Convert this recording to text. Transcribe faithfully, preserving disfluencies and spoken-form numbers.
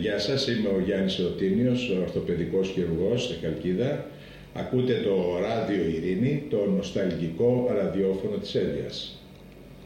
Γεια σας, είμαι ο Γιάννης Εωτίνιος, ορθοπαιδικός χειρουργός στη Χαλκίδα. Ακούτε το Ράδιο Ειρήνη, το νοσταλγικό ραδιόφωνο της Εύβοιας.